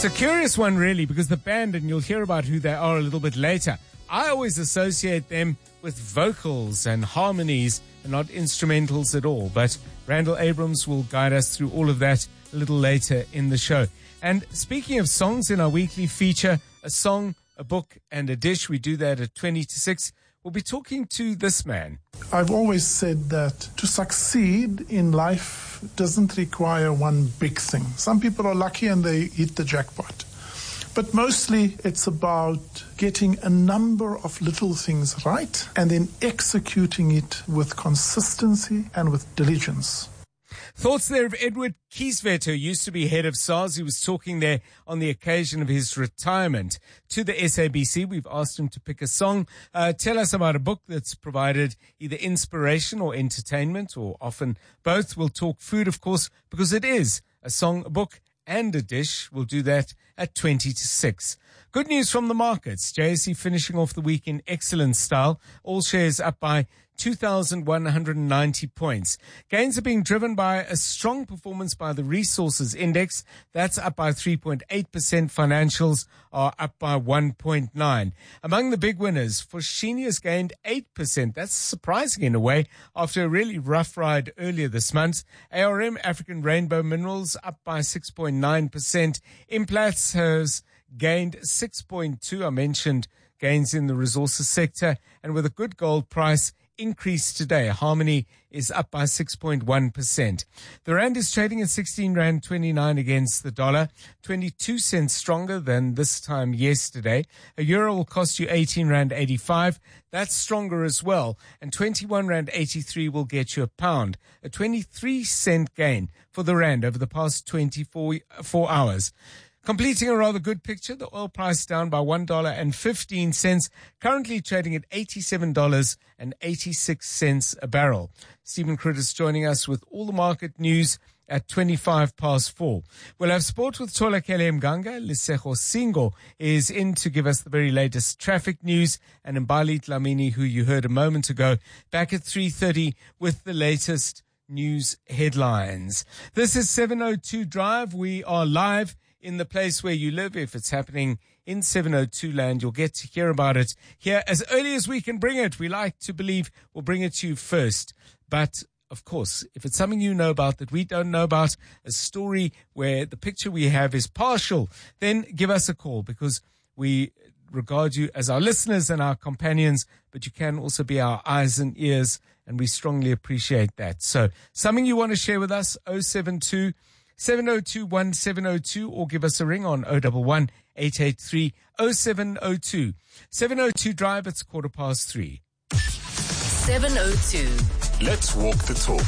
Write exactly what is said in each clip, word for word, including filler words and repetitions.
It's a curious one, really, because the band, and you'll hear about who they are a little bit later, I always associate them with vocals and harmonies and not instrumentals at all. But Randall Abrams will guide us through all of that a little later in the show. And speaking of songs in our weekly feature, a song, a book, and a dish, we do that at twenty to six. We'll be talking to this man. I've always said that to succeed in life doesn't require one big thing. Some people are lucky and they hit the jackpot. But mostly it's about getting a number of little things right and then executing it with consistency and with diligence. Thoughts there of Edward Kieswetter, who used to be head of SARS. He was talking there on the occasion of his retirement to the S A B C. We've asked him to pick a song. Uh, tell us about a book that's provided either inspiration or entertainment, or often both. We'll talk food, of course, because it is a song, a book, and a dish. We'll do that at twenty to six. Good news from the markets. J S E finishing off the week in excellent style. All shares up by two thousand one hundred ninety points. Gains are being driven by a strong performance by the resources index. That's up by three point eight percent. Financials are up by one point nine. Among the big winners, Foschini has gained eight percent. That's surprising in a way after a really rough ride earlier this month. A R M, African Rainbow Minerals, up by six point nine percent. Implats has gained six point two. I mentioned gains in the resources sector, and with a good gold price increase today, Harmony is up by six point one percent. The rand is trading at sixteen rand twenty-nine against the dollar, twenty-two cents stronger than this time yesterday. A euro will cost you eighteen rand eighty-five. That's stronger as well. And twenty-one rand eighty-three will get you a pound, a twenty-three cent gain for the rand over the past twenty-four four hours. Completing a rather good picture, the oil price down by one dollar and fifteen cents, currently trading at eighty-seven dollars and eighty-six cents a barrel. Stephen Critters joining us with all the market news at twenty-five past four. We'll have sport with Tola Kelly Mganga. Lisejo Singo is in to give us the very latest traffic news, and Mbali Dlamini, who you heard a moment ago, back at three thirty with the latest news headlines. This is seven oh two Drive. We are live in the place where you live. If it's happening in seven oh two land, you'll get to hear about it here as early as we can bring it. We like to believe we'll bring it to you first. But, of course, if it's something you know about that we don't know about, a story where the picture we have is partial, then give us a call, because we regard you as our listeners and our companions, but you can also be our eyes and ears, and we strongly appreciate that. So, something you want to share with us, oh seven two seven oh two one seven oh two, or give us a ring on oh one one, eight eight three, oh seven oh two. seven oh two Drive, it's quarter past three. seven oh two. Let's walk the talk.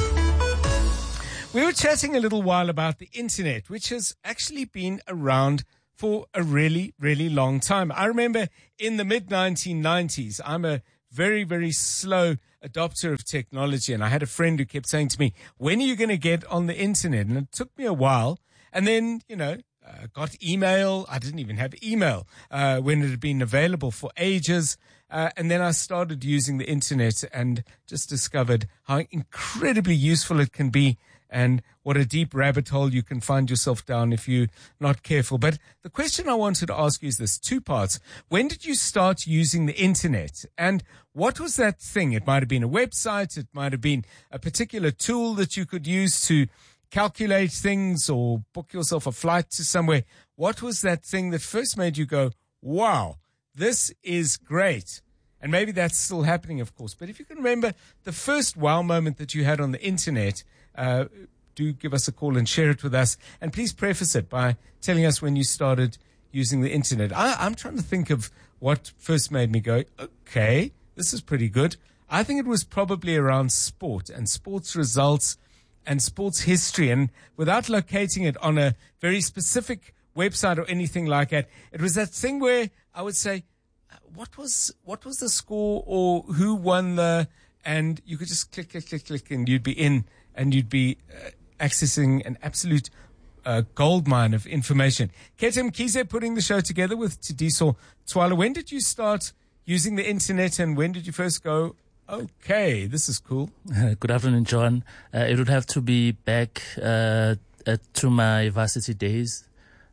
We were chatting a little while about the internet, which has actually been around for a really, really long time. I remember in the mid nineteen nineties, I'm a very, very slow adopter of technology. And I had a friend who kept saying to me, when are you going to get on the internet? And it took me a while. And then, you know, uh, got email. I didn't even have email uh, when it had been available for ages. Uh, and then I started using the internet and just discovered how incredibly useful it can be, and what a deep rabbit hole you can find yourself down if you're not careful. But the question I wanted to ask you is this, two parts. When did you start using the internet? And what was that thing? It might have been a website. It might have been a particular tool that you could use to calculate things or book yourself a flight to somewhere. What was that thing that first made you go, wow, this is great? And maybe that's still happening, of course. But if you can remember the first wow moment that you had on the internet, uh, do give us a call and share it with us. And please preface it by telling us when you started using the internet. I, I'm trying to think of what first made me go, okay, this is pretty good. I think it was probably around sport and sports results and sports history. And without locating it on a very specific website or anything like that, it was that thing where I would say, what was what was the score, or who won the, and you could just click, click, click, click, and you'd be in, and you'd be uh, accessing an absolute uh, gold mine of information. Ketem Kize putting the show together with Tidiso Twala. When did you start using the internet, and when did you first go, okay, this is cool? Uh, good afternoon, John. Uh, it would have to be back uh, at, to my varsity days.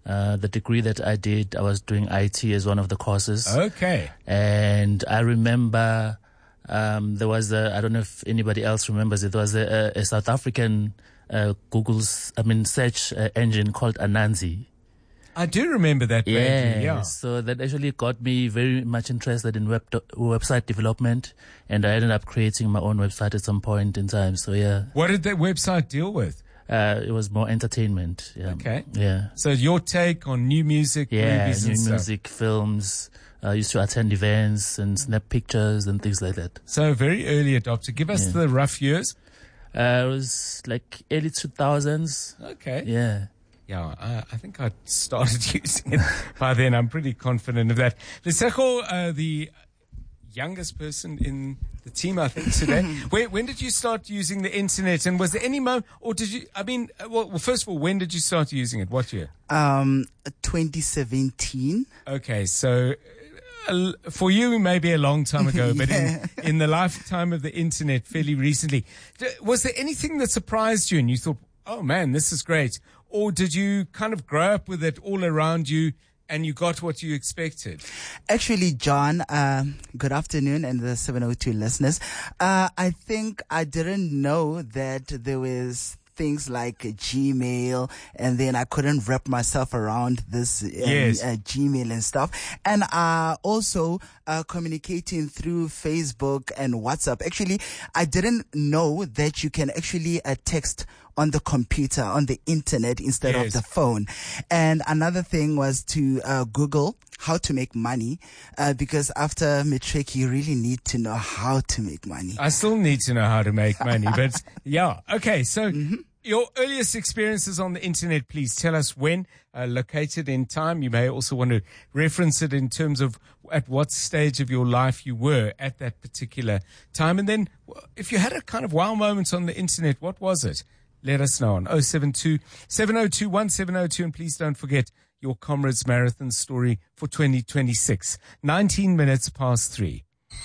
Uh, the degree that I did, I was doing I T as one of the courses. Okay. And I remember um, there was a, I don't know if anybody else remembers it, there was a, a South African uh, Google's, I mean, search uh, engine called Anansi. I do remember that. Yeah, vaguely, yeah. So that actually got me very much interested in web do- website development, and I ended up creating my own website at some point in time. So yeah. What did that website deal with? Uh, it was more entertainment. Yeah. Okay. Yeah. So your take on new music, Yeah, movies new and stuff. music, films. I used to attend events and snap pictures and things like that. So a very early adopter. Give us Yeah. the rough years. Uh, it was like early two thousands. Okay. Yeah. Yeah, I, I think I started using it by then. I'm pretty confident of that. Lesego, uh, the youngest person in the team, I think, today. Where, when did you start using the internet? And was there any moment, or did you, I mean, uh, well, well, first of all, when did you start using it? What year? Um, twenty seventeen. Okay, so uh, for you, maybe a long time ago, but Yeah. in, in the lifetime of the internet, fairly recently. D- Was there anything that surprised you and you thought, oh man, this is great? Or did you kind of grow up with it all around you and you got what you expected? Actually, John, um, good afternoon, and the seven oh two listeners. Uh, I think I didn't know that there was things like Gmail, and then I couldn't wrap myself around this um, Yes. uh, Gmail and stuff. And uh, also uh, communicating through Facebook and WhatsApp. Actually, I didn't know that you can actually uh, text on the computer, on the internet instead Yes. of the phone. And another thing was to uh, Google how to make money, uh, because after matric, you really need to know how to make money. I still need to know how to make money, but yeah. Okay, so your earliest experiences on the internet, please tell us when, uh, located in time. You may also want to reference it in terms of at what stage of your life you were at that particular time. And then if you had a kind of wow moment on the internet, what was it? Let us know on oh seven two, seven oh two, one seven oh two. And please don't forget your Comrades Marathon story for twenty twenty-six. nineteen minutes past three.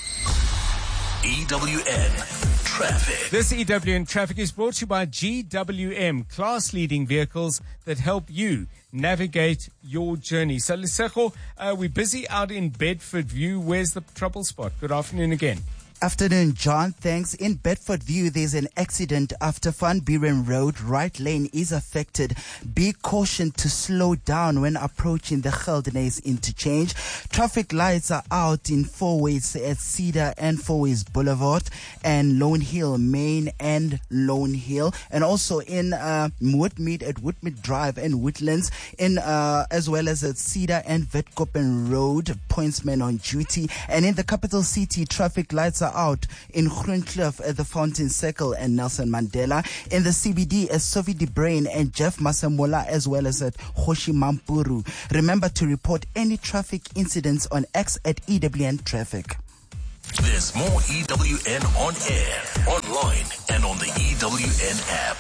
E W N Traffic. This E W N Traffic is brought to you by G W M, class-leading vehicles that help you navigate your journey. So, Lesego, uh, we're busy out in Bedford View. Where's the trouble spot? Good afternoon again. Afternoon, John. Thanks. In Bedford View, there's an accident after Van Buren Road. Right lane is affected. Be cautioned to slow down when approaching the Geldenhuys interchange. Traffic lights are out in four ways at Cedar and Four Ways Boulevard and Lone Hill, Main and Lone Hill. And also in uh, Woodmead at Woodmead Drive and Woodlands, in uh, as well as at Cedar and Vetkoppen Road. Pointsmen on duty. And in the capital city, traffic lights are out in Groencliffe at the Fountain Circle and Nelson Mandela. In the C B D, as Sophie De Bruin and Jeff Masemola, as well as at Hoshi Mampuru. Remember to report any traffic incidents on X at E W N Traffic. There's more E W N on air, online, and on the E W N app.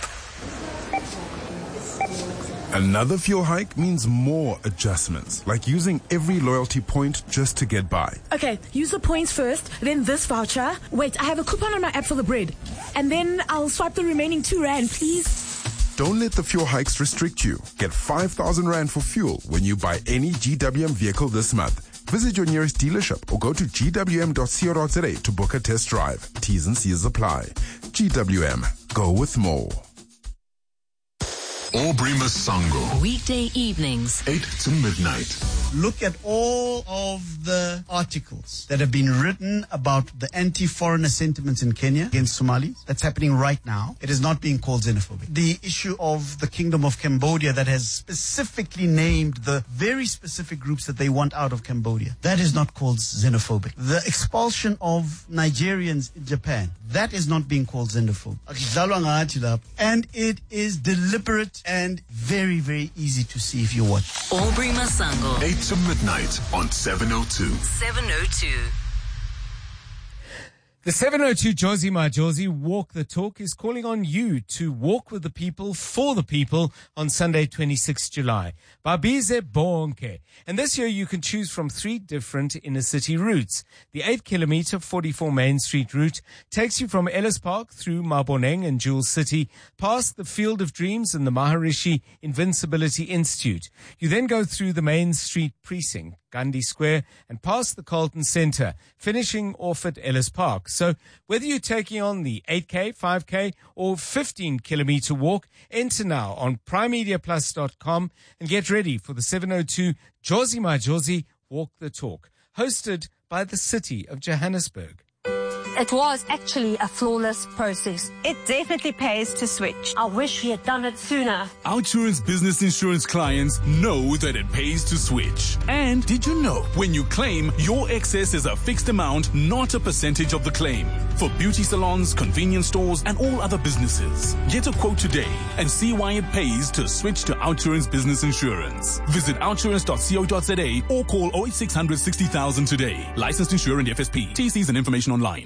Another fuel hike means more adjustments, like using every loyalty point just to get by. Okay, use the points first, then this voucher. Wait, I have a coupon on my app for the bread. And then I'll swipe the remaining two rand, please. Don't let the fuel hikes restrict you. Get five thousand rand for fuel when you buy any G W M vehicle this month. Visit your nearest dealership or go to g w m dot co dot za to book a test drive. T's and C's apply. G W M. Go with more. Aubrey Masango, Weekday evenings. eight to midnight. Look at all of the articles that have been written about the anti-foreigner sentiments in Kenya against Somalis. That's happening right now. It is not being called xenophobic. The issue of the Kingdom of Cambodia that has specifically named the very specific groups that they want out of Cambodia. That is not called xenophobic. The expulsion of Nigerians in Japan. That is not being called xenophobic. And it is deliberate and very, very easy to see if you watch. Aubrey Masango. eight to midnight on seven oh two. seven oh two. The seven oh two Jozi Majozi Walk the Talk is calling on you to walk with the people, for the people, on Sunday, twenty-sixth July. Babize Bonke. And this year you can choose from three different inner city routes. The eight kilometer, forty-four Main Street route takes you from Ellis Park through Maboneng and Jewel City, past the Field of Dreams and the Maharishi Invincibility Institute. You then go through the Main Street precinct, Gandhi Square, and past the Carlton Centre, finishing off at Ellis Park. So whether you're taking on the eight K, five K, or fifteen kilometer walk, enter now on prime media plus dot com and get ready for the seven oh two Jozi Majozi Walk the Talk, hosted by the City of Johannesburg. It was actually a flawless process. It definitely pays to switch. I wish we had done it sooner. Outsurance business insurance clients know that it pays to switch. And did you know when you claim, your excess is a fixed amount, not a percentage of the claim? For beauty salons, convenience stores, and all other businesses. Get a quote today and see why it pays to switch to Outsurance business insurance. Visit outsurance dot co dot za or call oh eight six hundred sixty thousand today. Licensed insurer and F S P. T Cs and information online.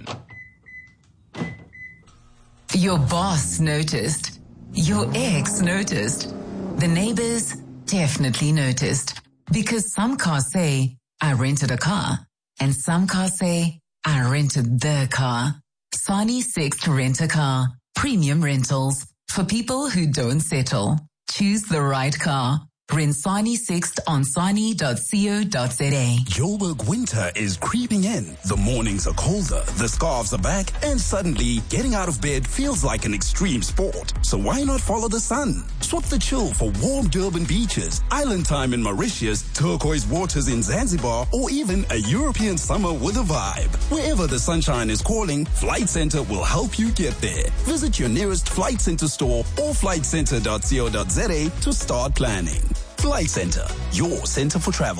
Your boss noticed. Your ex noticed. The neighbors definitely noticed. Because some cars say, I rented a car. And some cars say, I rented the car. Sani Sixt Rent a Car. Premium rentals. For people who don't settle. Choose the right car. Rent Sani Sixt on sani dot co dot za. Joburg winter is creeping in. The mornings are colder, the scarves are back, and suddenly getting out of bed feels like an extreme sport. So why not follow the sun? Swap the chill for warm Durban beaches, island time in Mauritius, turquoise waters in Zanzibar, or even a European summer with a vibe. Wherever the sunshine is calling, Flight Centre will help you get there. Visit your nearest Flight Centre store or flight centre dot co dot za to start planning. Flight Centre, your centre for travel.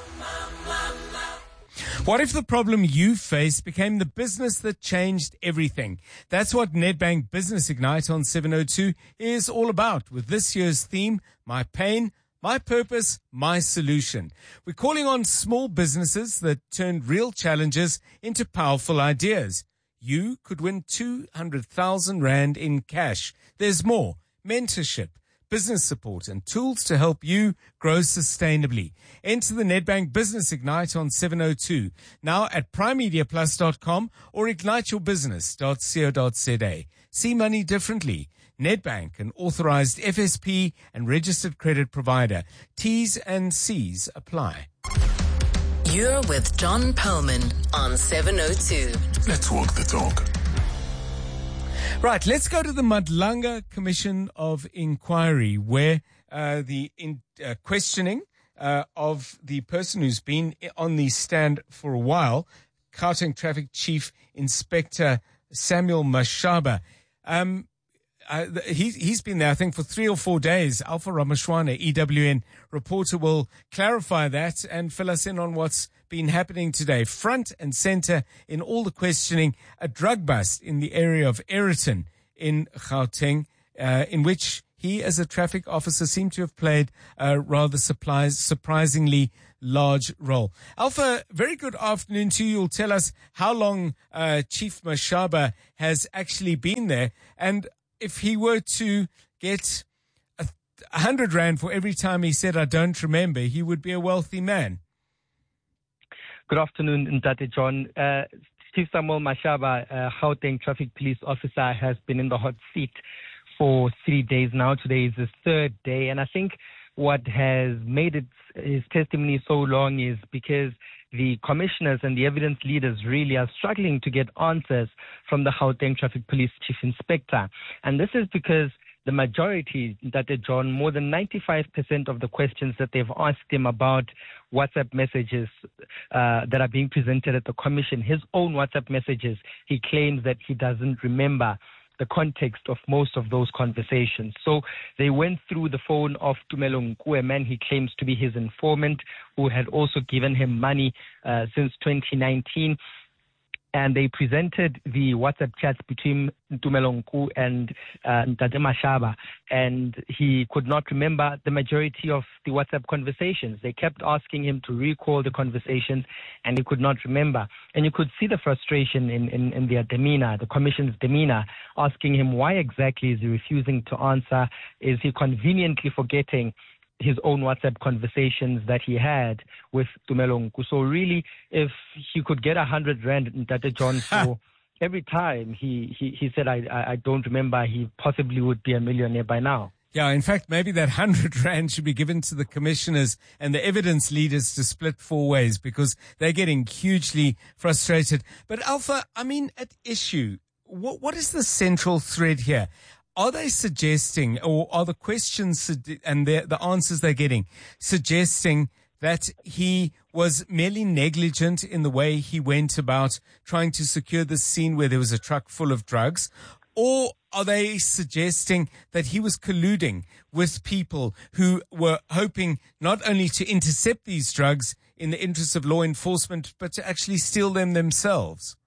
What if the problem you face became the business that changed everything? That's what Nedbank Business Ignite on seven oh two is all about, with this year's theme, My Pain, My Purpose, My Solution. We're calling on small businesses that turned real challenges into powerful ideas. You could win two hundred thousand rand in cash. There's more. Mentorship, business support, and tools to help you grow sustainably. Enter the Nedbank Business Ignite on seven oh two, now at prime media plus dot com or ignite your business dot co dot za. See money differently. Nedbank, an authorized F S P and registered credit provider. T's and C's apply. You're with John Perlman on seven oh two. Let's walk the talk. Right, let's go to the Madlanga Commission of Inquiry, where uh, the in, uh, questioning uh, of the person who's been on the stand for a while, Gauteng Traffic Chief Inspector Samuel Mashaba. Um, uh, he, he's been there, I think, for three or four days. Alpha Ramashwana, E W N reporter, will clarify that and fill us in on what's been happening today. Front and center in all the questioning, a drug bust in the area of Aeroton in Gauteng, uh, in which he, as a traffic officer, seemed to have played a rather surprise, surprisingly large role. Alpha, very good afternoon to you. You'll tell us how long uh, Chief Mashaba has actually been there, and if he were to get a hundred rand for every time he said, I don't remember, he would be a wealthy man. Good afternoon, Ndate John. Uh, Chief Samuel Mashaba, uh, Gauteng Traffic Police Officer, has been in the hot seat for three days now. Today is his third day. And I think what has made it, his testimony so long is because the commissioners and the evidence leaders really are struggling to get answers from the Gauteng Traffic Police Chief Inspector. And this is because the majority, Ndate John, more than ninety-five percent of the questions that they've asked him about WhatsApp messages uh, that are being presented at the commission, his own WhatsApp messages, he claims that he doesn't remember the context of most of those conversations. So they went through the phone of Tumelo Nku, a man he claims to be his informant, who had also given him money uh, since twenty nineteen. and they presented the WhatsApp chats between Tumelo Nku and uh, Ntate Mashaba, and he could not remember the majority of the WhatsApp conversations. They kept asking him to recall the conversations, and he could not remember. And you could see the frustration in, in, in their demeanor, the commission's demeanor, asking him why exactly is he refusing to answer? Is he conveniently forgetting his own WhatsApp conversations that he had with Tumelo Nku? So really, if he could get a hundred rand in Tate John for every time he, he, he said, I, I, I don't remember, he possibly would be a millionaire by now. Yeah, in fact, maybe that hundred rand should be given to the commissioners and the evidence leaders to split four ways, because they're getting hugely frustrated. But Alpha, I mean, at issue, what, what is the central thread here? Are they suggesting, or are the questions and the, the answers they're getting suggesting that he was merely negligent in the way he went about trying to secure the scene where there was a truck full of drugs? Or are they suggesting that he was colluding with people who were hoping not only to intercept these drugs in the interest of law enforcement, but to actually steal them themselves?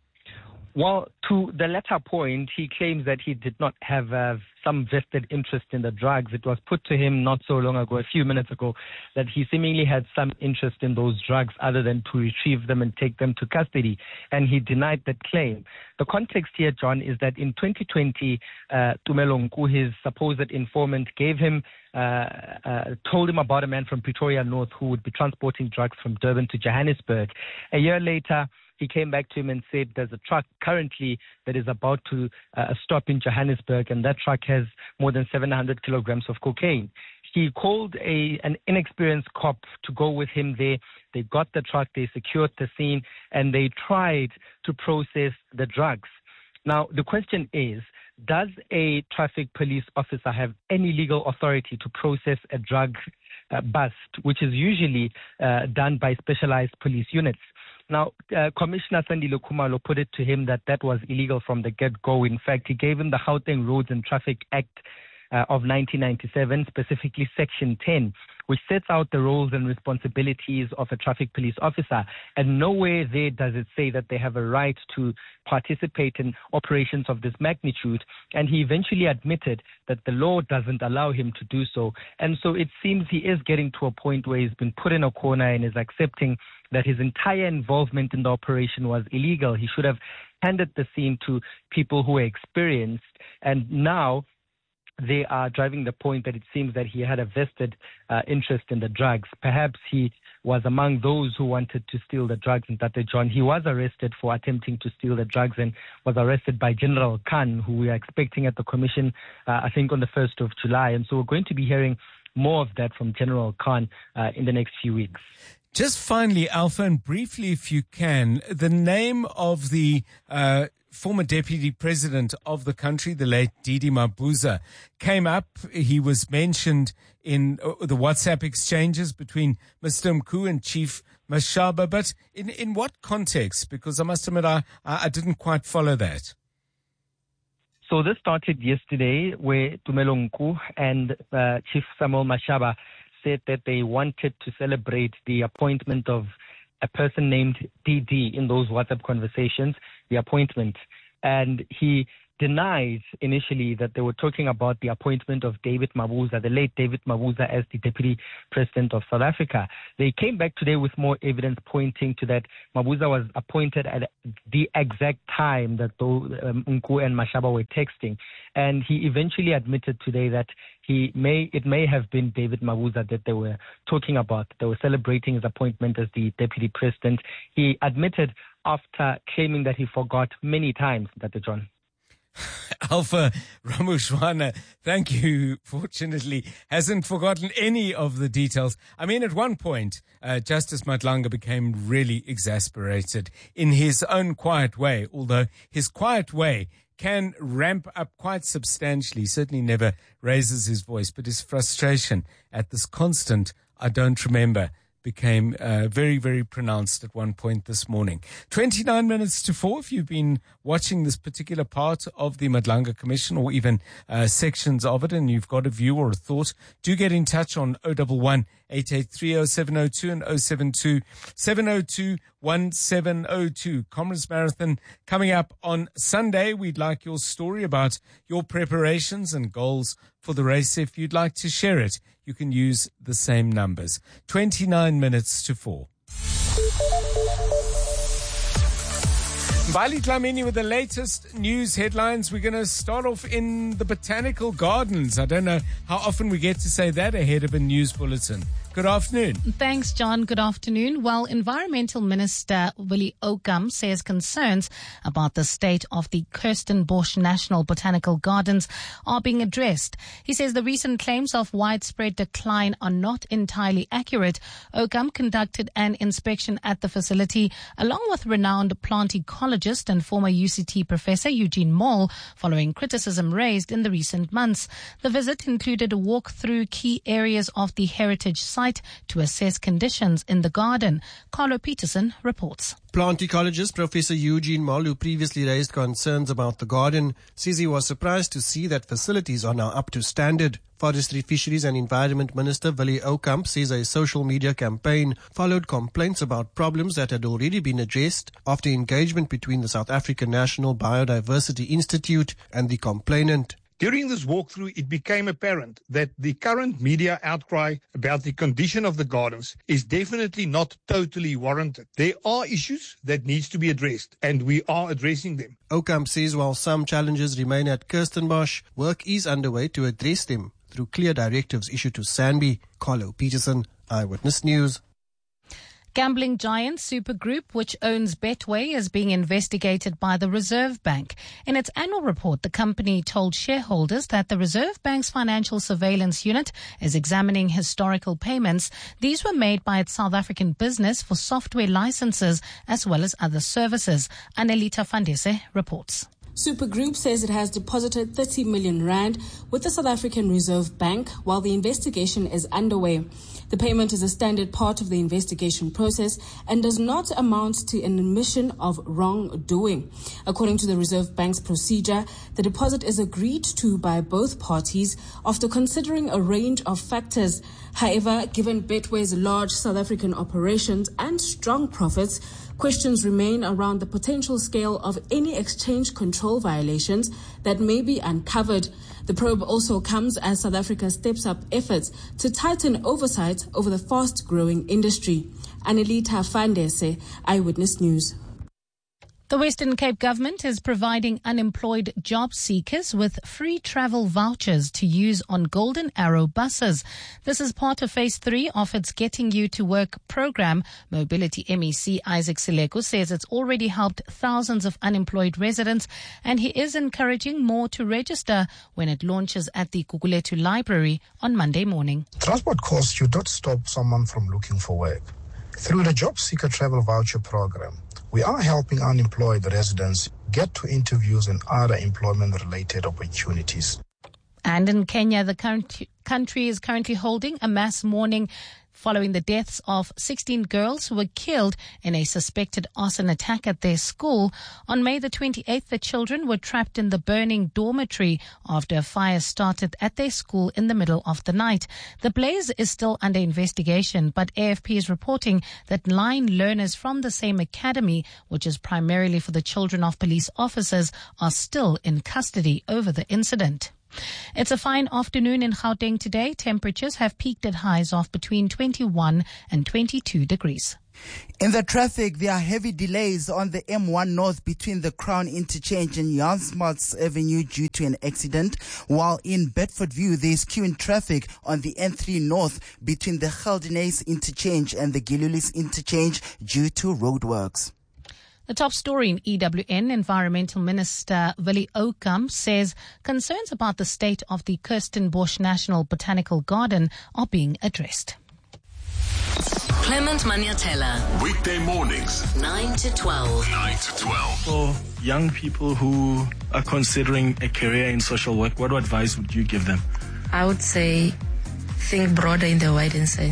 Well, to the latter point, he claims that he did not have uh, some vested interest in the drugs. It was put to him not so long ago, a few minutes ago, that he seemingly had some interest in those drugs other than to retrieve them and take them to custody. And he denied that claim. The context here, John, is that in twenty twenty, uh, Tumelo Nku, his supposed informant, gave him, uh, uh, told him about a man from Pretoria North who would be transporting drugs from Durban to Johannesburg. A year later, he came back to him and said there's a truck currently that is about to uh, stop in Johannesburg, and that truck has more than seven hundred kilograms of cocaine. He called a an inexperienced cop to go with him there. They got the truck, they secured the scene, and they tried to process the drugs. Now, the question is, does a traffic police officer have any legal authority to process a drug uh, bust, which is usually uh, done by specialized police units? Now, uh, Commissioner Sandile Khumalo put it to him that that was illegal from the get-go. In fact, he gave him the Gauteng Roads and Traffic Act uh, of nineteen ninety-seven, specifically Section ten, which sets out the roles and responsibilities of a traffic police officer. And nowhere there does it say that they have a right to participate in operations of this magnitude. And he eventually admitted that the law doesn't allow him to do so. And so it seems he is getting to a point where he's been put in a corner and is accepting that his entire involvement in the operation was illegal. He should have handed the scene to people who were experienced, and now they are driving the point that it seems that he had a vested uh, interest in the drugs. Perhaps he was among those who wanted to steal the drugs in Tate John. He was arrested for attempting to steal the drugs and was arrested by General Khan, who we are expecting at the commission, uh, I think on the first of July. And so we're going to be hearing more of that from General Khan uh, in the next few weeks. Just finally, Alpha, and briefly, if you can, the name of the uh, former deputy president of the country, the late Didi Mabuza, came up. He was mentioned in uh, the WhatsApp exchanges between Mister Nku and Chief Mashaba. But in, in what context? Because I must admit, I, I didn't quite follow that. So this started yesterday, where Tumelo Nku and uh, Chief Samuel Mashaba said that they wanted to celebrate the appointment of a person named D D in those WhatsApp conversations, the appointment. And he denied initially that they were talking about the appointment of David Mabuza, the late David Mabuza, as the Deputy President of South Africa. They came back today with more evidence pointing to that Mabuza was appointed at the exact time that um, Nku and Mashaba were texting. And he eventually admitted today that he may it may have been David Mabuza that they were talking about. They were celebrating his appointment as the Deputy President. He admitted after claiming that he forgot many times, Doctor John. Alpha Ramushwana, thank you, fortunately, hasn't forgotten any of the details. I mean, at one point, uh, Justice Madlanga became really exasperated in his own quiet way, although his quiet way can ramp up quite substantially. He certainly never raises his voice, but his frustration at this constant, I don't remember, became uh, very, very pronounced at one point this morning. twenty-nine minutes to four. If you've been watching this particular part of the Madlanga Commission or even uh, sections of it and you've got a view or a thought, do get in touch on zero one one, eight eight three, zero seven zero two and zero seven two, seven zero two, one seven zero two. Comrades Marathon coming up on Sunday. We'd like your story about your preparations and goals for the race. If you'd like to share it, you can use the same numbers. twenty-nine minutes to four. Mbali Dlamini with the latest news headlines. We're going to start off in the Botanical Gardens. I don't know how often we get to say that ahead of a news bulletin. Good afternoon. Thanks, John. Good afternoon. Well, Environmental Minister Willie Oakam says concerns about the state of the Kirstenbosch National Botanical Gardens are being addressed. He says the recent claims of widespread decline are not entirely accurate. Oakam conducted an inspection at the facility along with renowned plant ecologist and former U C T professor Eugene Moll following criticism raised in the recent months. The visit included a walk through key areas of the heritage site to assess conditions in the garden. Carlo Peterson reports. Plant ecologist Professor Eugene Moll, who previously raised concerns about the garden, says he was surprised to see that facilities are now up to standard. Forestry, Fisheries and Environment Minister Willie Oakam says a social media campaign followed complaints about problems that had already been addressed after engagement between the South African National Biodiversity Institute and the complainant. During this walkthrough, it became apparent that the current media outcry about the condition of the gardens is definitely not totally warranted. There are issues that needs to be addressed, and we are addressing them. Oakam says while some challenges remain at Kirstenbosch, work is underway to address them through clear directives issued to SANBI. Carlo Peterson, Eyewitness News. Gambling giant Supergroup, which owns Betway, is being investigated by the Reserve Bank. In its annual report, the company told shareholders that the Reserve Bank's Financial Surveillance Unit is examining historical payments. These were made by its South African business for software licenses as well as other services. Anelita Fandese reports. Supergroup says it has deposited thirty million rand with the South African Reserve Bank while the investigation is underway. The payment is a standard part of the investigation process and does not amount to an admission of wrongdoing. According to the Reserve Bank's procedure, the deposit is agreed to by both parties after considering a range of factors. However, given Betway's large South African operations and strong profits, questions remain around the potential scale of any exchange control violations that may be uncovered. The probe also comes as South Africa steps up efforts to tighten oversight over the fast-growing industry. Anelita Fandese, Eyewitness News. The Western Cape government is providing unemployed job seekers with free travel vouchers to use on Golden Arrow buses. This is part of phase three of its Getting You to Work program. Mobility M E C Isaac Sileko says it's already helped thousands of unemployed residents, and he is encouraging more to register when it launches at the Gugulethu Library on Monday morning. Transport costs should not stop someone from looking for work. Through the Job Seeker Travel Voucher program, we are helping unemployed residents get to interviews and other employment-related opportunities. And in Kenya, the country is currently holding a mass mourning following the deaths of sixteen girls who were killed in a suspected arson attack at their school. On May the twenty-eighth, the children were trapped in the burning dormitory after a fire started at their school in the middle of the night. The blaze is still under investigation, but A F P is reporting that nine learners from the same academy, which is primarily for the children of police officers, are still in custody over the incident. It's a fine afternoon in Gauteng today. Temperatures have peaked at highs of between twenty-one and twenty-two degrees. In the traffic, there are heavy delays on the M one North between the Crown Interchange and Jan Smuts Avenue due to an accident, while in Bedfordview there is queue in traffic on the N three North between the Geldenhuys Interchange and the Gilulis Interchange due to roadworks. The top story in E W N, Environmental Minister Willie Oakam says concerns about the state of the Kirstenbosch National Botanical Garden are being addressed. Clement Maniatella. Weekday mornings. nine to twelve. nine to twelve. For young people who are considering a career in social work, what advice would you give them? I would say think broader in the wider sense.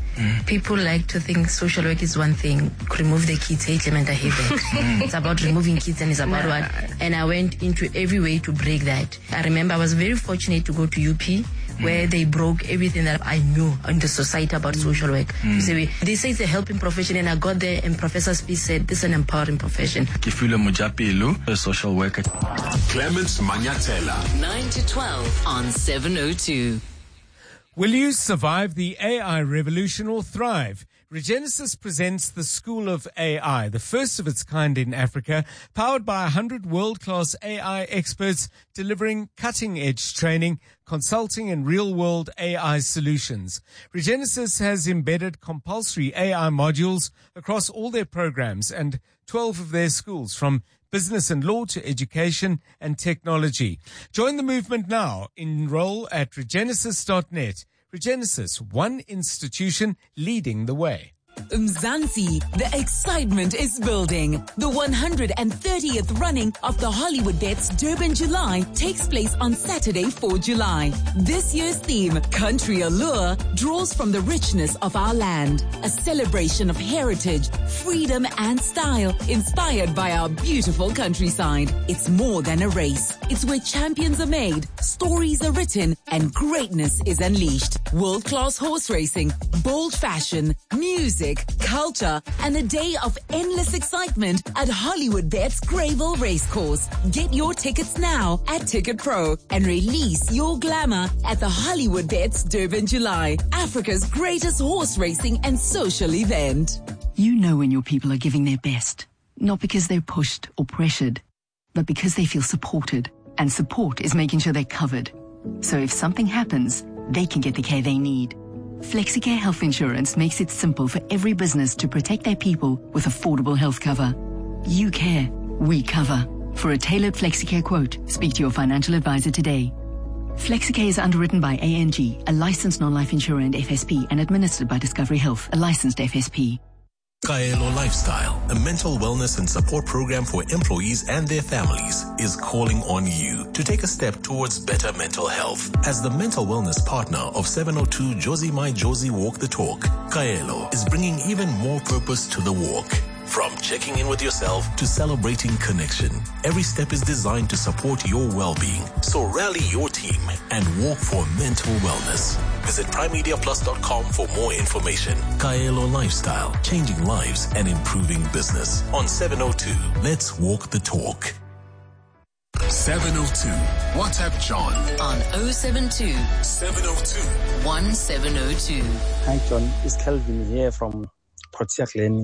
Mm. People like to think social work is one thing. Remove the kids. Hey, Clement, I hate that. It's about removing kids and it's about nah. what? And I went into every way to break that. I remember I was very fortunate to go to U P, where they broke everything that I knew in the society about mm. social work. Mm. So we, they say it's a helping profession, and I got there and Professor Speed said, this is an empowering profession. Kifula Mujapelu, a social worker. Clement Manyatela. nine to twelve on seven oh two. Will you survive the A I revolution or thrive? Regenesis presents the School of A I, the first of its kind in Africa, powered by one hundred world-class A I experts delivering cutting-edge training, consulting and real-world A I solutions. Regenesis has embedded compulsory A I modules across all their programs and twelve of their schools, from business and law to education and technology. Join the movement now. Enroll at regenesis dot net. Regenesis, one institution leading the way. Mzansi, the excitement is building. The one hundred thirtieth running of the Hollywood Bets Durban July takes place on Saturday, the fourth of July. This year's theme, Country Allure, draws from the richness of our land. A celebration of heritage, freedom and style, inspired by our beautiful countryside. It's more than a race. It's where champions are made, stories are written, and greatness is unleashed. World-class horse racing, bold fashion, music, culture, and a day of endless excitement at Hollywood Bets Greyville Racecourse. Get your tickets now at Ticket Pro and release your glamour at the Hollywood Bets Durban July, Africa's greatest horse racing and social event. You know when your people are giving their best, not because they're pushed or pressured, but because they feel supported. And support is making sure they're covered. So if something happens, they can get the care they need. FlexiCare Health Insurance makes it simple for every business to protect their people with affordable health cover. You care, we cover. For a tailored FlexiCare quote, speak to your financial advisor today. FlexiCare is underwritten by A N G, a licensed non-life insurer and F S P, and administered by Discovery Health, a licensed F S P. Kaelo Lifestyle, a mental wellness and support program for employees and their families, is calling on you to take a step towards better mental health. As the mental wellness partner of seven oh two Josie My Josie Walk the Talk, Kaelo is bringing even more purpose to the walk. From checking in with yourself to celebrating connection, every step is designed to support your well-being. So rally your team and walk for mental wellness. Visit prime media plus dot com for more information. Kaelo Lifestyle, changing lives and improving business. On seven oh two, let's walk the talk. seven oh two. WhatsApp John. On oh seven two, seven oh two, one seven oh two. Hi John, it's Kelvin here from Port Glen.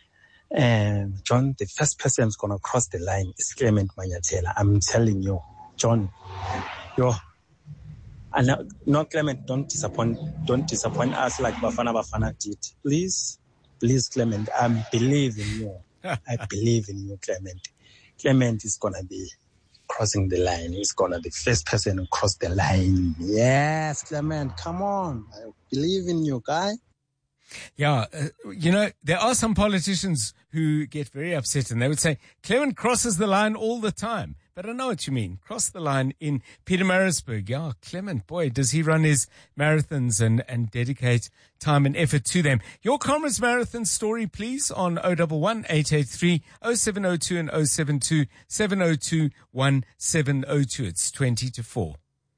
And John, the first person who's going to cross the line is Clement Manyatela. I'm telling you, John, yo, and now, not Clement, don't disappoint, don't disappoint us like Bafana Bafana did. Please, please, Clement, I believe in you. I believe in you, Clement. Clement is going to be crossing the line. He's going to be the first person to cross the line. Yes, Clement, come on. I believe in you, guy. Yeah, uh, you know, there are some politicians who get very upset and they would say, Clement crosses the line all the time. But I know what you mean. Cross the line in Pietermaritzburg. Yeah, Clement, boy, does he run his marathons and, and dedicate time and effort to them. Your Comrades Marathon story, please, on oh one one, eight eight three, oh seven oh two and oh seven two, seven oh two, one seven oh two. It's twenty to four.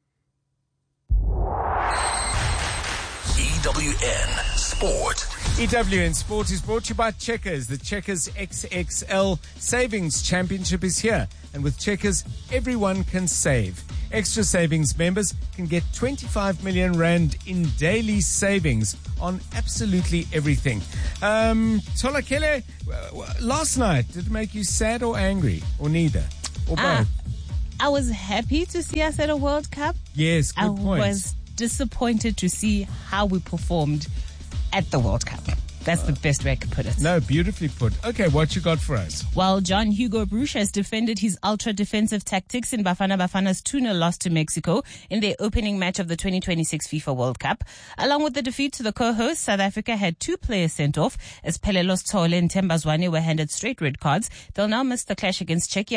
E W N Sport. E W N Sport is brought to you by Checkers. The Checkers X X L Savings Championship is here. And with Checkers, everyone can save. Extra Savings members can get twenty-five million rand in daily savings on absolutely everything. Um, Tolakele, last night, did it make you sad or angry? Or neither? Or both? Ah, I was happy to see us at a World Cup. Yes, good I point. I was disappointed to see how we performed at the World Cup. That's the best way I could put it. No, beautifully put. Okay, what you got for us? Well, John Hugo Bruce has defended his ultra-defensive tactics in Bafana Bafana's two nil loss to Mexico in their opening match of the twenty twenty-six FIFA World Cup. Along with the defeat to the co-hosts, South Africa had two players sent off as Pelelo Sithole and Themba Zwane were handed straight red cards. They'll now miss the clash against Czechia.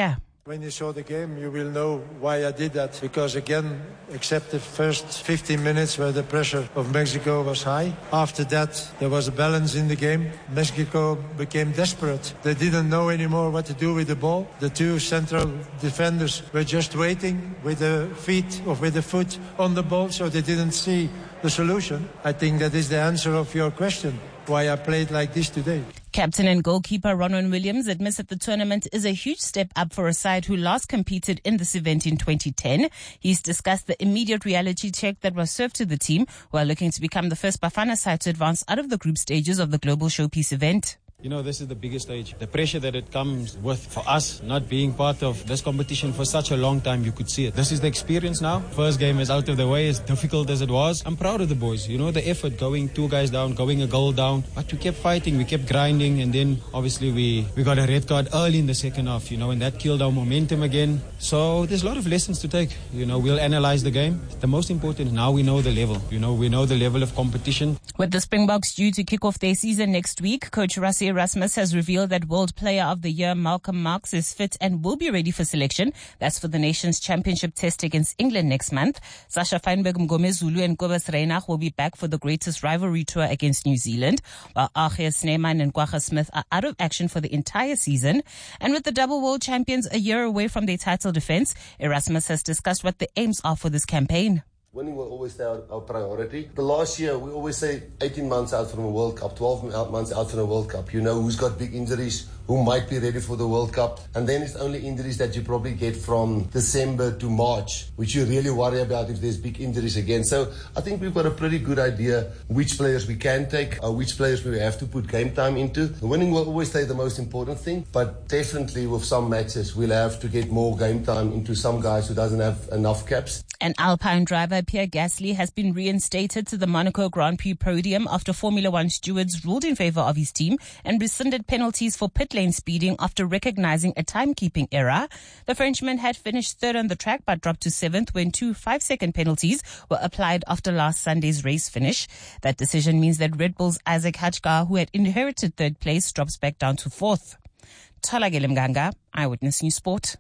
When you saw the game, you will know why I did that. Because again, except the first fifteen minutes where the pressure of Mexico was high, after that there was a balance in the game. Mexico became desperate. They didn't know anymore what to do with the ball. The two central defenders were just waiting with the feet or with the foot on the ball, so they didn't see the solution. I think that is the answer of your question, why I played like this today. Captain and goalkeeper Ronwen Williams admits that the tournament is a huge step up for a side who last competed in this event in twenty ten. He's discussed the immediate reality check that was served to the team while looking to become the first Bafana side to advance out of the group stages of the Global Showpiece event. You know, this is the biggest stage. The pressure that it comes with for us, not being part of this competition for such a long time, you could see it. This is the experience now. First game is out of the way, as difficult as it was. I'm proud of the boys. You know, the effort, going two guys down, going a goal down. But we kept fighting, we kept grinding, and then obviously we, we got a red card early in the second half, you know, and that killed our momentum again. So there's a lot of lessons to take. You know, we'll analyze the game. The most important, now we know the level. You know, we know the level of competition. With the Springboks due to kick off their season next week, Coach Rassie Erasmus has revealed that World Player of the Year Malcolm Marx is fit and will be ready for selection. That's for the nation's championship test against England next month. Sasha Feinberg Mgomezulu and Kobus Reinach will be back for the greatest rivalry tour against New Zealand, while Archie Snyman and Kwagga Smith are out of action for the entire season. And with the double world champions a year away from their title defense, Erasmus has discussed what the aims are for this campaign. Winning will always stay our, our priority. The last year, we always say eighteen months out from a World Cup, twelve months out from a World Cup. You know who's got big injuries, who might be ready for the World Cup. And then it's only injuries that you probably get from December to March, which you really worry about if there's big injuries again. So I think we've got a pretty good idea which players we can take, or which players we have to put game time into. The winning will always stay the most important thing, but definitely with some matches, we'll have to get more game time into some guys who doesn't have enough caps. An Alpine driver, Pierre Gasly, has been reinstated to the Monaco Grand Prix podium after Formula One stewards ruled in favor of his team and rescinded penalties for pit lane speeding after recognizing a timekeeping error. The Frenchman had finished third on the track but dropped to seventh when two five-second penalties were applied after last Sunday's race finish. That decision means that Red Bull's Isaac Hachgar, who had inherited third place, drops back down to fourth. Tholakele Mganga, Eyewitness News Sport.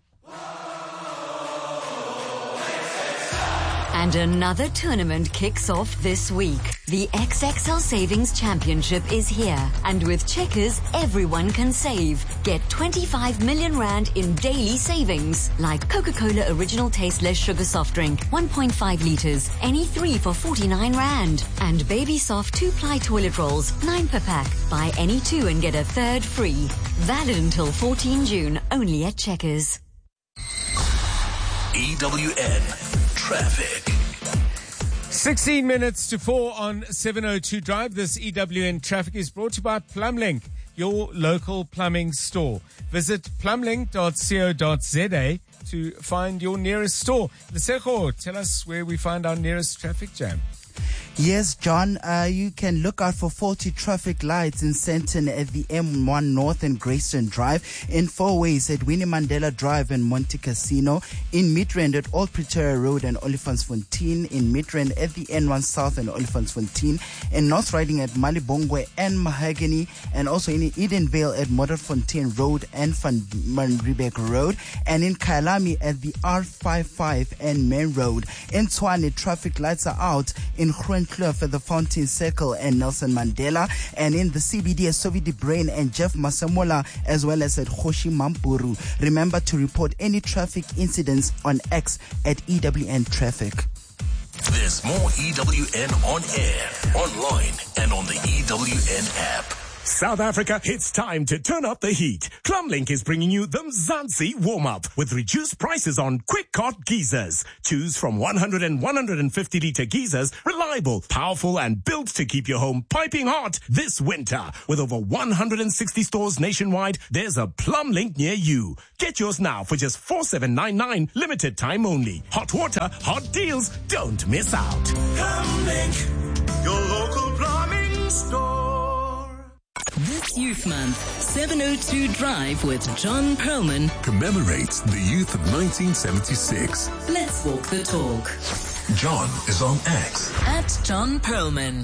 And another tournament kicks off this week. The X X L Savings Championship is here. And with Checkers, everyone can save. Get twenty-five million rand in daily savings. Like Coca-Cola Original Tasteless Sugar Soft Drink, one point five litres. Any three for forty-nine rand. And Baby Soft two-ply toilet rolls, nine per pack. Buy any two and get a third free. Valid until fourteenth of June, only at Checkers. E W N Traffic. sixteen minutes to four on seven oh two Drive. This E W N Traffic is brought to you by Plumlink, your local plumbing store. Visit plumlink dot co dot za to find your nearest store. Lesego, tell us where we find our nearest traffic jam. Yes, John, uh, you can look out for faulty traffic lights in Sandton at the M one North and Grayston Drive, in four ways at Winnie Mandela Drive and Monte Casino, in Midrand at Old Pretoria Road and Olifantsfontein, in Midrand at the N one South and Olifantsfontein, in North Riding at Malibongwe and Mahogany, and also in Edenvale at Modderfontein Road and Van Riebeeck Road, and in Kyalami at the R fifty-five and Main Road. In Tshwane, traffic lights are out in Groenkloof at the Fountain Circle and Nelson Mandela, and in the C B D at Sovidi Brain and Jeff Masamola, as well as at Hoshi Mampuru. Remember to report any traffic incidents on X at E W N Traffic. There's more E W N on air, online, and on the E W N app. South Africa, it's time to turn up the heat. Plumlink is bringing you the Mzansi warm-up with reduced prices on quick cart geysers. Choose from one hundred and one hundred fifty litre geysers, reliable, powerful, and built to keep your home piping hot this winter. With over one hundred sixty stores nationwide, there's a Plumlink near you. Get yours now for just four thousand seven hundred ninety-nine, limited time only. Hot water, hot deals, don't miss out. Plumlink, your local plumbing store. This Youth Month, seven oh two Drive with John Perlman commemorates the youth of nineteen seventy-six. Let's walk the talk. John is on X. At John Perlman.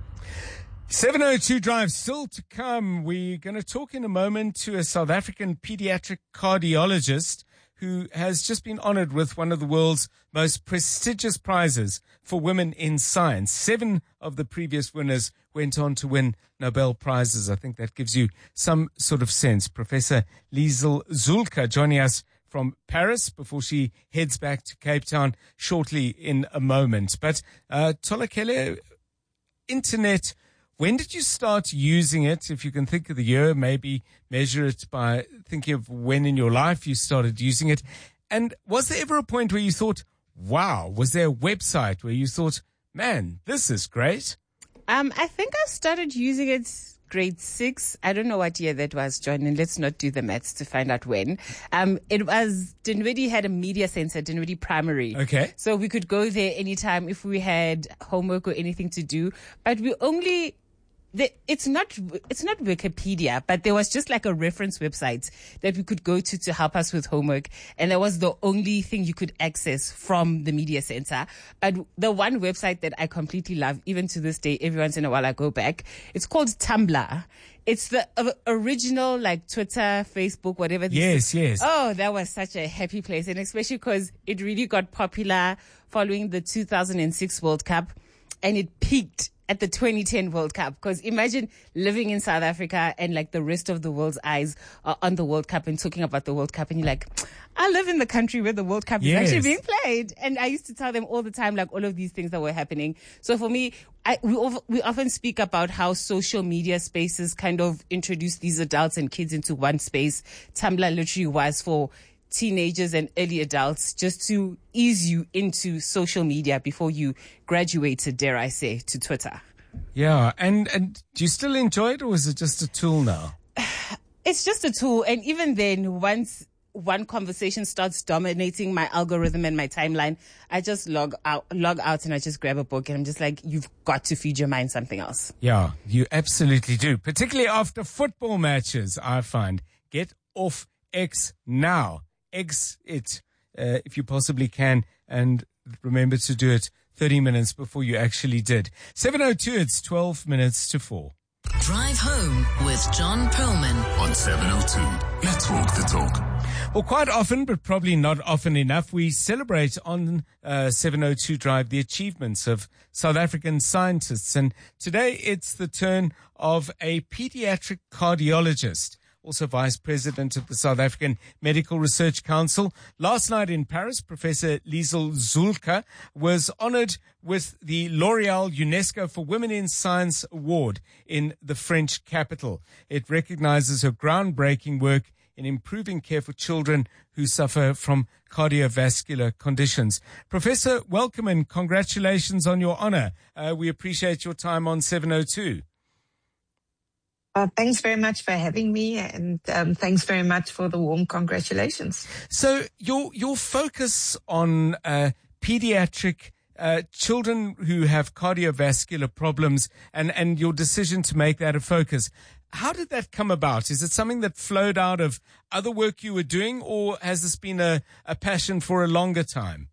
seven oh two Drive still to come. We're going to talk in a moment to a South African pediatric cardiologist who has just been honored with one of the world's most prestigious prizes for women in science. Seven of the previous winners went on to win Nobel Prizes. I think that gives you some sort of sense. Professor Liesl Zulka joining us from Paris before she heads back to Cape Town shortly in a moment. But uh, Tolakele, internet, when did you start using it? If you can think of the year, maybe measure it by thinking of when in your life you started using it. And was there ever a point where you thought, wow, was there a website where you thought, man, this is great? Um, I think I started using it grade six. I don't know what year that was, John, and let's not do the maths to find out when. Um, it was, Dinwiddie had a media center, Dinwiddie Primary. Okay. So we could go there anytime if we had homework or anything to do, but we only... The, it's not it's not Wikipedia, but there was just like a reference website that we could go to to help us with homework, and that was the only thing you could access from the media center. But the one website that I completely love, even to this day, every once in a while I go back, it's called Tumblr. It's the uh, original, like Twitter, Facebook, whatever. Yes, yes. Oh, that was such a happy place, and especially because it really got popular following the two thousand six World Cup, and it peaked at the twenty ten World Cup. Because imagine living in South Africa and like the rest of the world's eyes are on the World Cup and talking about the World Cup, and you're like, I live in the country where the World Cup Yes. is actually being played. And I used to tell them all the time, like all of these things that were happening. So for me, I, we, ov- we often speak about how social media spaces kind of introduce these adults and kids into one space. Tumblr literally was for teenagers and early adults, just to ease you into social media before you graduated, dare I say, to Twitter. Yeah. And, and do you still enjoy it, or is it just a tool now? It's just a tool. And even then, once one conversation starts dominating my algorithm and my timeline, I just log out, log out and I just grab a book, and I'm just like, you've got to feed your mind something else. Yeah, you absolutely do. Particularly after football matches, I find. Get off X now. X it, uh, if you possibly can, and remember to do it thirty minutes before you actually did. seven oh two, it's twelve minutes to four. Drive home with John Perlman on seven oh two. Let's walk the talk. Well, quite often, but probably not often enough, we celebrate on uh, seven oh two Drive the achievements of South African scientists. And today it's the turn of a pediatric cardiologist, also Vice President of the South African Medical Research Council. Last night in Paris, Professor Liesl Zulka was honored with the L'Oréal UNESCO for Women in Science Award in the French capital. It recognizes her groundbreaking work in improving care for children who suffer from cardiovascular conditions. Professor, welcome and congratulations on your honor. Uh, we appreciate your time on seven oh two. Uh, thanks very much for having me, and um, thanks very much for the warm congratulations. So your your focus on uh, pediatric uh, children who have cardiovascular problems, and, and your decision to make that a focus, how did that come about? Is it something that flowed out of other work you were doing, or has this been a, a passion for a longer time?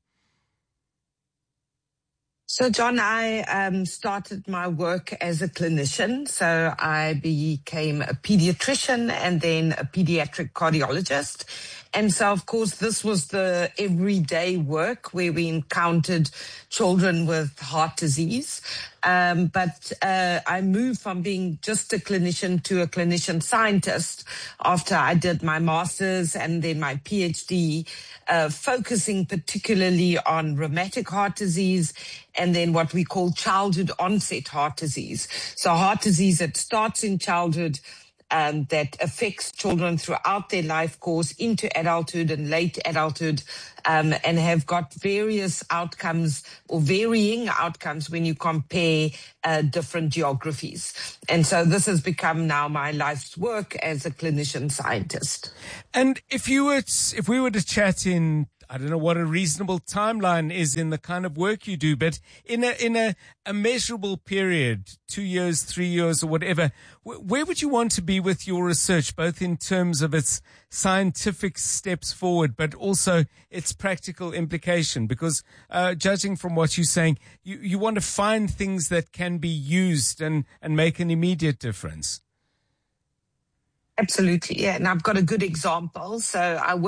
So, John, I um, started my work as a clinician. So I became a pediatrician and then a pediatric cardiologist. And so, of course, this was the everyday work where we encountered children with heart disease. Um, but uh, I moved from being just a clinician to a clinician scientist after I did my master's and then my PhD, uh, focusing particularly on rheumatic heart disease and then what we call childhood onset heart disease. So heart disease that starts in childhood, Um, that affects children throughout their life course into adulthood and late adulthood, um, and have got various outcomes or varying outcomes when you compare uh, different geographies. And so this has become now my life's work as a clinician scientist. And if you were, to, if we were to chat in, I don't know what a reasonable timeline is in the kind of work you do, but in a in a, a measurable period, two years, three years, or whatever, wh- where would you want to be with your research, both in terms of its scientific steps forward, but also its practical implication? Because uh, judging from what you're saying, you, you want to find things that can be used and, and make an immediate difference. Absolutely, yeah. And I've got a good example. So I